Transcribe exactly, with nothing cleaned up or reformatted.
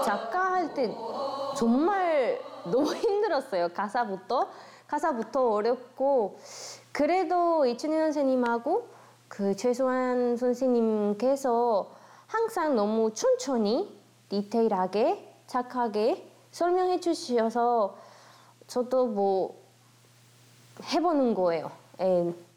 작가할 때 정말 너무 힘들었어요. 가사부터 가사부터 어렵고 그래도 이춘희 선생님하고 그 최소한 선생님께서 항상 너무 천천히 디테일하게 착하게 설명해 주셔서 저도 뭐 해보는 거예요. 예.